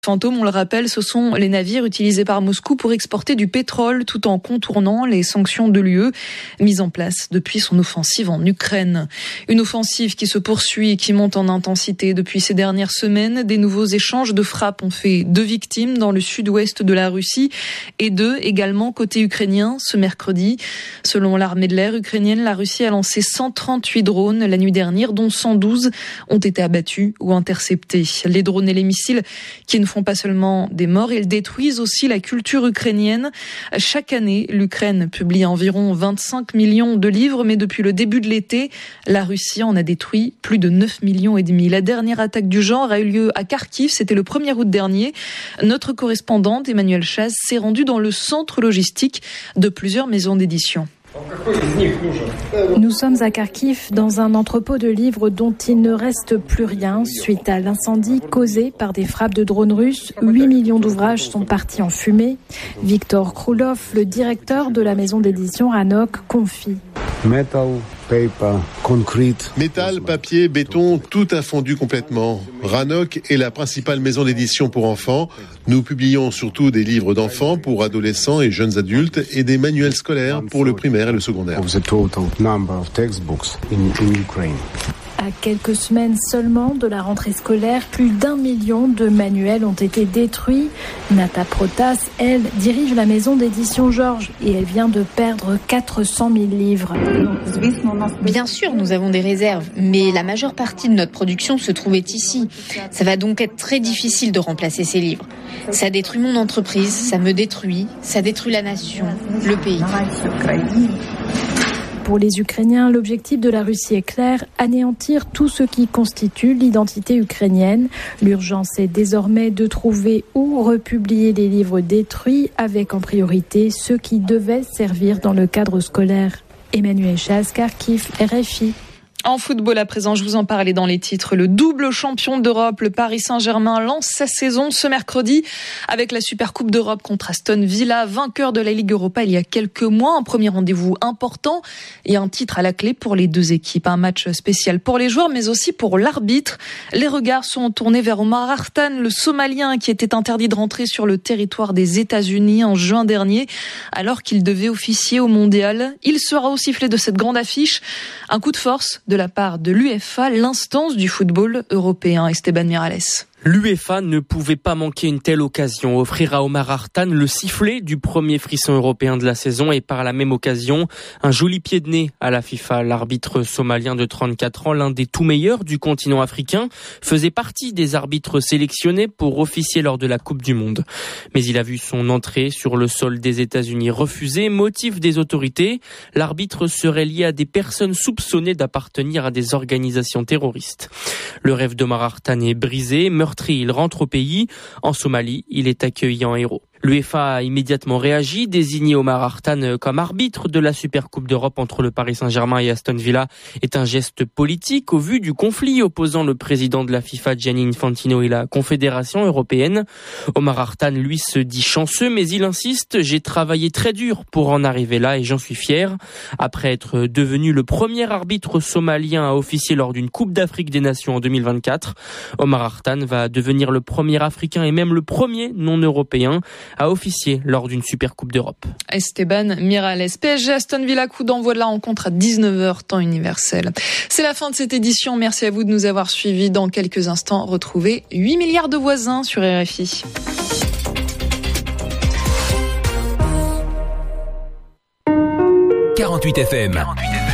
Fantômes, on le rappelle, ce sont les navires utilisés par Moscou pour exporter du pétrole tout en contournant les sanctions de l'UE mises en place depuis son offensive en Ukraine. Une offensive qui se poursuit et qui monte en intensité depuis ces dernières semaines. Des nouveaux échanges de frappes ont fait 2 victimes dans le sud-ouest de la Russie et 2 également côté ukrainien ce mercredi. Selon l'armée de l'air ukrainienne, la Russie a lancé 138 drones la nuit dernière, dont 112 ont été abattus ou interceptés. Les drones et les missiles qui ne font pas seulement des morts, ils détruisent aussi la culture ukrainienne. Chaque année, l'Ukraine publie environ 25 millions de livres, mais depuis le début de l'été, la Russie en a détruit plus de 9 millions et demi. La dernière attaque du genre a eu lieu à Kharkiv, c'était le 1er août dernier. Notre correspondante Emmanuelle Chaz s'est rendue dans le centre logistique de plusieurs maisons d'édition. Nous sommes à Kharkiv, dans un entrepôt de livres dont il ne reste plus rien suite à l'incendie causé par des frappes de drones russes. 8 millions d'ouvrages sont partis en fumée. Victor Krulov, le directeur de la maison d'édition Ranok, confie. Métal, papier, béton, tout a fondu complètement. Ranok est la principale maison d'édition pour enfants. Nous publions surtout des livres d'enfants pour adolescents et jeunes adultes et des manuels scolaires pour le primaire et le secondaire. À quelques semaines seulement de la rentrée scolaire, plus d'1 million de manuels ont été détruits. Nata Protas, elle, dirige la maison d'édition Georges et elle vient de perdre 400 000 livres. Bien sûr, nous avons des réserves, mais la majeure partie de notre production se trouvait ici. Ça va donc être très difficile de remplacer ces livres. Ça détruit mon entreprise, ça me détruit, ça détruit la nation, le pays. Pour les Ukrainiens, l'objectif de la Russie est clair, anéantir tout ce qui constitue l'identité ukrainienne. L'urgence est désormais de trouver ou republier les livres détruits, avec en priorité ceux qui devaient servir dans le cadre scolaire. Emmanuelle Chaz, Kharkiv, RFI. En football à présent, je vous en parlais dans les titres. Le double champion d'Europe, le Paris Saint-Germain, lance sa saison ce mercredi avec la Supercoupe d'Europe contre Aston Villa, vainqueur de la Ligue Europa il y a quelques mois. Un premier rendez-vous important et un titre à la clé pour les deux équipes. Un match spécial pour les joueurs, mais aussi pour l'arbitre. Les regards sont tournés vers Omar Hartan, le Somalien qui était interdit de rentrer sur le territoire des États-Unis en juin dernier, alors qu'il devait officier au Mondial. Il sera au sifflet de cette grande affiche. Un coup de force de la part de l'UEFA, l'instance du football européen. Esteban Miralles. L'UEFA ne pouvait pas manquer une telle occasion, offrir à Omar Hartan le sifflet du premier frisson européen de la saison et par la même occasion, un joli pied de nez à la FIFA. L'arbitre somalien de 34 ans, l'un des tout meilleurs du continent africain, faisait partie des arbitres sélectionnés pour officier lors de la Coupe du Monde. Mais il a vu son entrée sur le sol des États-Unis refusée, motif des autorités. L'arbitre serait lié à des personnes soupçonnées d'appartenir à des organisations terroristes. Le rêve d'Omar Hartan est brisé, meurtri, il rentre au pays. En Somalie, il est accueilli en héros. L'UEFA a immédiatement réagi, désigné Omar Hartan comme arbitre de la Supercoupe d'Europe entre le Paris Saint-Germain et Aston Villa est un geste politique au vu du conflit opposant le président de la FIFA Gianni Infantino et la Confédération européenne. Omar Hartan, lui, se dit chanceux, mais il insiste, j'ai travaillé très dur pour en arriver là et j'en suis fier. Après être devenu le premier arbitre somalien à officier lors d'une Coupe d'Afrique des Nations en 2024, Omar Hartan va devenir le premier Africain et même le premier non-européen à officier lors d'une Super Coupe d'Europe. Esteban Miralles. PSG Aston Villa, coup d'envoi de la rencontre à 19h, temps universel. C'est la fin de cette édition. Merci à vous de nous avoir suivis. Dans quelques instants, retrouvez 8 milliards de voisins sur RFI. FM.